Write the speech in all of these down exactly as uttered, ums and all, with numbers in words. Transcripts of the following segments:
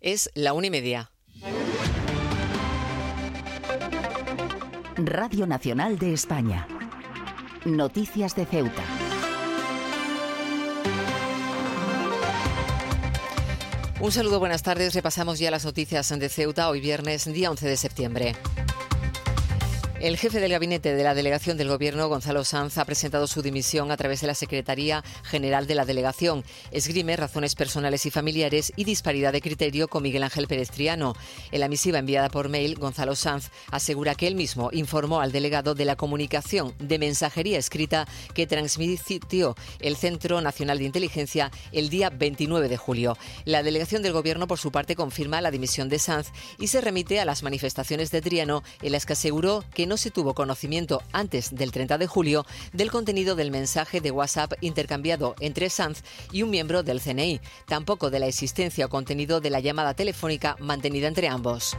Es la una y media. Radio Nacional de España. Noticias de Ceuta. Un saludo, buenas tardes. Repasamos ya las noticias de Ceuta, hoy viernes, día once de septiembre. El jefe del gabinete de la delegación del Gobierno, Gonzalo Sanz, ha presentado su dimisión a través de la Secretaría General de la Delegación. Esgrime razones personales y familiares y disparidad de criterio con Miguel Ángel Pérez Triano. En la misiva enviada por mail, Gonzalo Sanz asegura que él mismo informó al delegado de la comunicación de mensajería escrita que transmitió el Centro Nacional de Inteligencia el día veintinueve de julio. La delegación del Gobierno, por su parte, confirma la dimisión de Sanz y se remite a las manifestaciones de Triano, en las que aseguró que no se tuvo conocimiento antes del treinta de julio del contenido del mensaje de WhatsApp intercambiado entre Sanz y un miembro del C N I, tampoco de la existencia o contenido de la llamada telefónica mantenida entre ambos.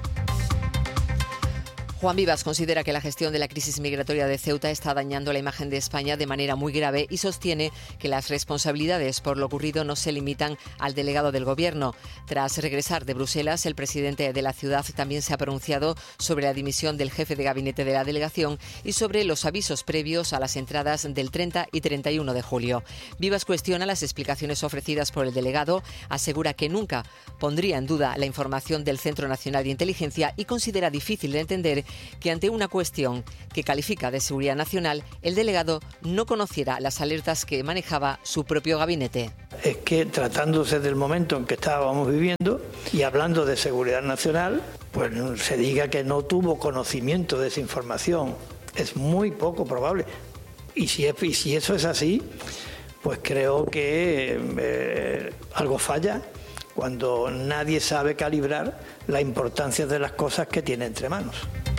Juan Vivas considera que la gestión de la crisis migratoria de Ceuta está dañando la imagen de España de manera muy grave y sostiene que las responsabilidades por lo ocurrido no se limitan al delegado del Gobierno. Tras regresar de Bruselas, el presidente de la ciudad también se ha pronunciado sobre la dimisión del jefe de gabinete de la delegación y sobre los avisos previos a las entradas del treinta y treinta y uno de julio. Vivas cuestiona las explicaciones ofrecidas por el delegado, asegura que nunca pondría en duda la información del Centro Nacional de Inteligencia y considera difícil de entender que ante una cuestión que califica de seguridad nacional, el delegado no conociera las alertas que manejaba su propio gabinete. Es que tratándose del momento en que estábamos viviendo y hablando de seguridad nacional, pues se diga que no tuvo conocimiento de esa información. Es muy poco probable. Y si, es, y si eso es así, pues creo que eh, algo falla cuando nadie sabe calibrar la importancia de las cosas que tiene entre manos.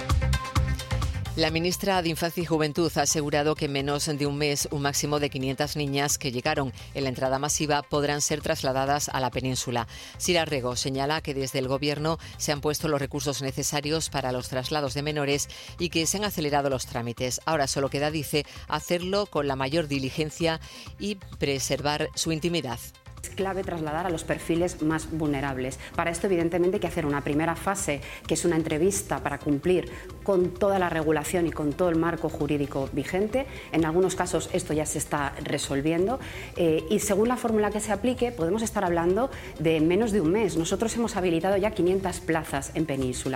La ministra de Infancia y Juventud ha asegurado que en menos de un mes un máximo de quinientas niñas que llegaron en la entrada masiva podrán ser trasladadas a la península. Sira Rego señala que desde el Gobierno se han puesto los recursos necesarios para los traslados de menores y que se han acelerado los trámites. Ahora solo queda, dice, hacerlo con la mayor diligencia y preservar su intimidad. Es clave trasladar a los perfiles más vulnerables. Para esto, evidentemente, hay que hacer una primera fase, que es una entrevista para cumplir con toda la regulación y con todo el marco jurídico vigente. En algunos casos esto ya se está resolviendo eh, y según la fórmula que se aplique podemos estar hablando de menos de un mes. Nosotros hemos habilitado ya quinientas plazas en Península.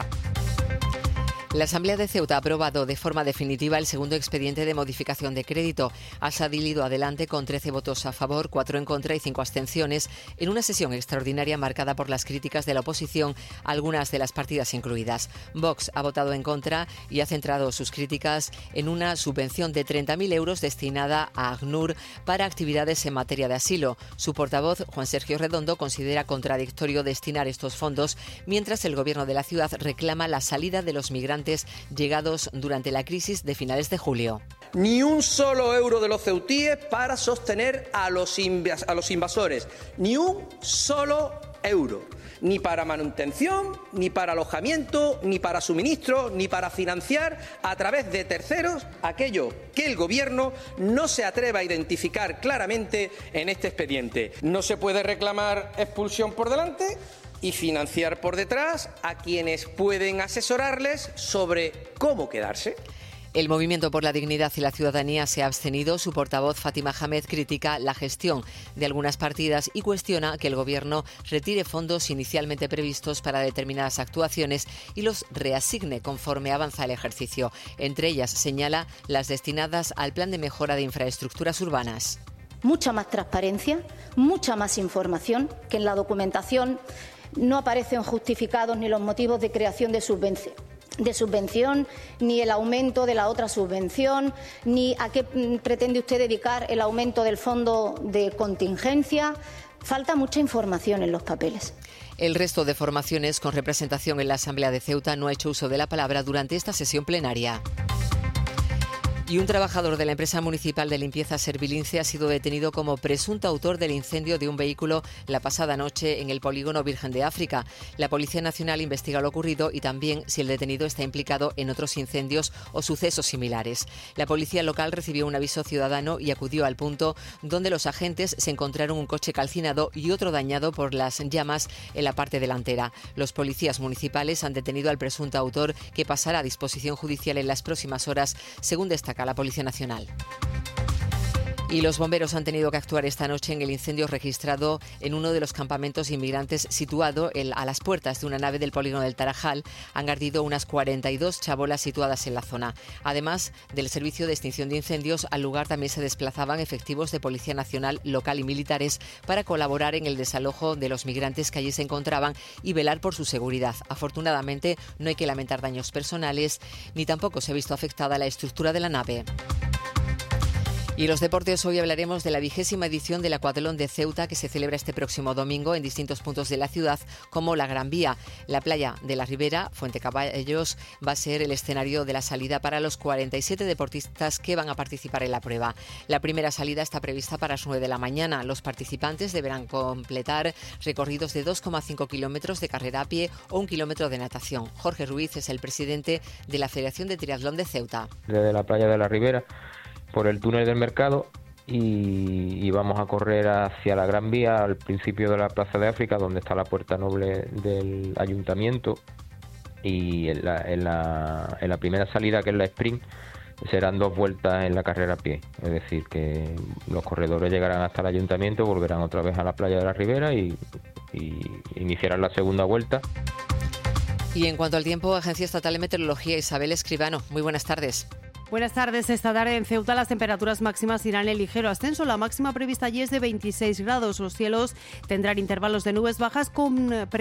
La Asamblea de Ceuta ha aprobado de forma definitiva el segundo expediente de modificación de crédito. Ha salido adelante con trece votos a favor, cuatro en contra y cinco abstenciones en una sesión extraordinaria marcada por las críticas de la oposición, algunas de las partidas incluidas. Vox ha votado en contra y ha centrado sus críticas en una subvención de treinta mil euros destinada a ACNUR para actividades en materia de asilo. Su portavoz, Juan Sergio Redondo, considera contradictorio destinar estos fondos mientras el Gobierno de la ciudad reclama la salida de los migrantes llegados durante la crisis de finales de julio. Ni un solo euro de los ceutíes para sostener a los, invas- a los invasores. Ni un solo euro. Ni para manutención, ni para alojamiento, ni para suministro, ni para financiar a través de terceros aquello que el Gobierno no se atreve a identificar claramente en este expediente. No se puede reclamar expulsión por delante y financiar por detrás a quienes pueden asesorarles sobre cómo quedarse. El Movimiento por la Dignidad y la Ciudadanía se ha abstenido. Su portavoz, Fátima Hamed, critica la gestión de algunas partidas y cuestiona que el Gobierno retire fondos inicialmente previstos para determinadas actuaciones y los reasigne conforme avanza el ejercicio. Entre ellas, señala las destinadas al Plan de Mejora de Infraestructuras Urbanas. Mucha más transparencia, mucha más información, que en la documentación no aparecen justificados ni los motivos de creación de subvención. de subvención, ni el aumento de la otra subvención, ni a qué pretende usted dedicar el aumento del fondo de contingencia. Falta mucha información en los papeles. El resto de formaciones con representación en la Asamblea de Ceuta no ha hecho uso de la palabra durante esta sesión plenaria. Y un trabajador de la empresa municipal de limpieza Servilince ha sido detenido como presunto autor del incendio de un vehículo la pasada noche en el polígono Virgen de África. La Policía Nacional investiga lo ocurrido y también si el detenido está implicado en otros incendios o sucesos similares. La policía local recibió un aviso ciudadano y acudió al punto donde los agentes se encontraron un coche calcinado y otro dañado por las llamas en la parte delantera. Los policías municipales han detenido al presunto autor, que pasará a disposición judicial en las próximas horas, según destaca a la Policía Nacional. Y los bomberos han tenido que actuar esta noche en el incendio registrado en uno de los campamentos inmigrantes situado en, a las puertas de una nave del polígono del Tarajal. Han ardido unas cuarenta y dos chabolas situadas en la zona. Además del servicio de extinción de incendios, al lugar también se desplazaban efectivos de Policía Nacional, local y militares para colaborar en el desalojo de los migrantes que allí se encontraban y velar por su seguridad. Afortunadamente, no hay que lamentar daños personales ni tampoco se ha visto afectada la estructura de la nave. Y los deportes, hoy hablaremos de la vigésima edición del Aquatlón de Ceuta, que se celebra este próximo domingo en distintos puntos de la ciudad, como la Gran Vía. La playa de la Ribera, Fuentecaballos, va a ser el escenario de la salida para los cuarenta y siete deportistas que van a participar en la prueba. La primera salida está prevista para las nueve de la mañana. Los participantes deberán completar recorridos de dos coma cinco kilómetros de carrera a pie o un kilómetro de natación. Jorge Ruiz es el presidente de la Federación de Triatlón de Ceuta. Desde la playa de la Ribera, por el túnel del Mercado, y, y vamos a correr hacia la Gran Vía, al principio de la Plaza de África, donde está la puerta noble del ayuntamiento, y en la, en la, en la primera salida, que es la sprint, serán dos vueltas en la carrera a pie, es decir, que los corredores llegarán hasta el ayuntamiento, volverán otra vez a la playa de la Ribera y, y iniciarán la segunda vuelta. Y en cuanto al tiempo, Agencia Estatal de Meteorología, Isabel Escribano, muy buenas tardes. Buenas tardes. Esta tarde en Ceuta las temperaturas máximas irán en ligero ascenso. La máxima prevista allí es de veintiséis grados. Los cielos tendrán intervalos de nubes bajas con